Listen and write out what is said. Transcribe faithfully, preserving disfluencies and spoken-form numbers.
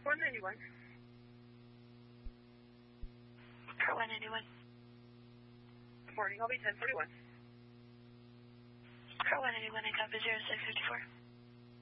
one ninety-one. Port one ninety-one. Morning, I'll be ten forty-one. Port one ninety-one, I copy zero six fifty-four.